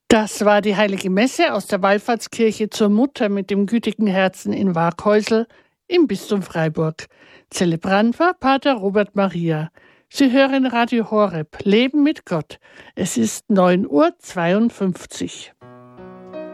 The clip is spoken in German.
Das war die Heilige Messe aus der Wallfahrtskirche zur Mutter mit dem gütigen Herzen in Waaghäusel im Bistum Freiburg. Zelebrant war Pater Robert Maria. Sie hören Radio Horeb, Leben mit Gott. Es ist 9:52 Uhr.